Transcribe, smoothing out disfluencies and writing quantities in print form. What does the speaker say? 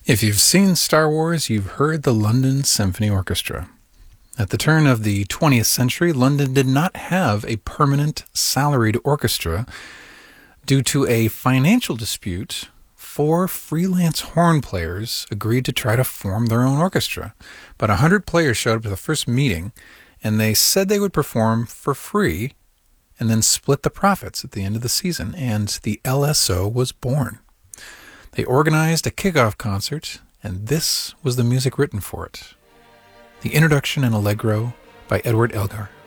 If you've seen Star Wars, you've heard the London Symphony Orchestra. At the turn of the 20th century, London did not have a permanent salaried orchestra. Due to a financial dispute, 4 freelance horn players agreed to try to form their own orchestra. About 100 players showed up to the first meeting, and they said they would perform for free and then split the profits at the end of the season, and the LSO was born. They organized a kickoff concert, and this was the music written for it. The Introduction and Allegro by Edward Elgar.